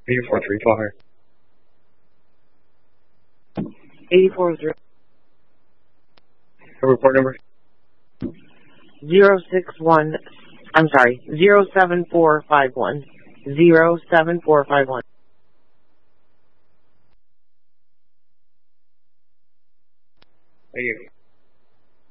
84-3, call her. 84-0. Her report number? 061, I'm sorry, 07451. 07451. Thank you.